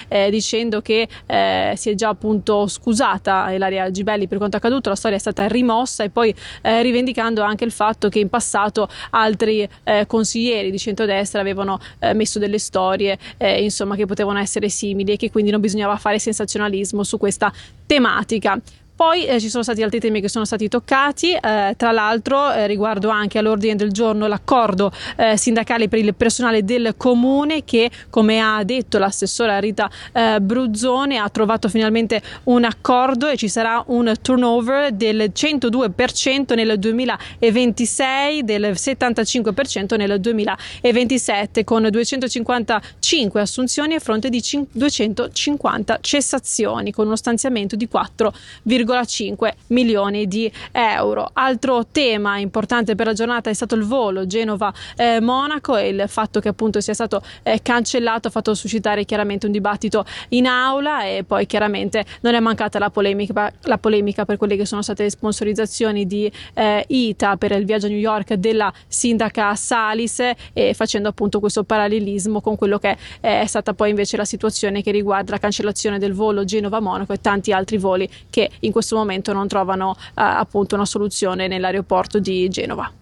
dicendo che si è già appunto scusata Ilaria Gibelli per quanto accaduto, la storia è stata rimossa, e poi rivendicando anche il fatto che in passato altri consiglieri di centrodestra avevano messo delle storie insomma che potevano essere simili, e che quindi non bisognava fare sensazionalismo su questa tematica. Poi ci sono stati altri temi che sono stati toccati, tra l'altro riguardo anche all'ordine del giorno l'accordo sindacale per il personale del comune, che, come ha detto l'assessora Rita Bruzzone, ha trovato finalmente un accordo e ci sarà un turnover del 102% nel 2026, del 75% nel 2027, con 255 assunzioni a fronte di 250 cessazioni, con uno stanziamento di 4,5 milioni di euro. Altro tema importante per la giornata è stato il volo Genova-Monaco, e il fatto che appunto sia stato cancellato ha fatto suscitare chiaramente un dibattito in aula, e poi chiaramente non è mancata la polemica per quelle che sono state le sponsorizzazioni di ITA per il viaggio a New York della sindaca Salis, e facendo appunto questo parallelismo con quello che è stata poi invece la situazione che riguarda la cancellazione del volo Genova-Monaco e tanti altri voli che in questo momento non trovano appunto una soluzione nell'aeroporto di Genova.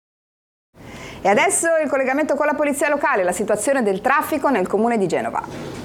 E adesso il collegamento con la polizia locale, la situazione del traffico nel comune di Genova.